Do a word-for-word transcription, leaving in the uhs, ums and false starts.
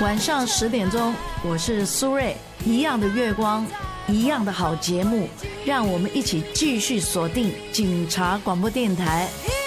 晚上十点钟，我是苏芮，一样的月光，一样的好节目，让我们一起继续锁定警察广播电台。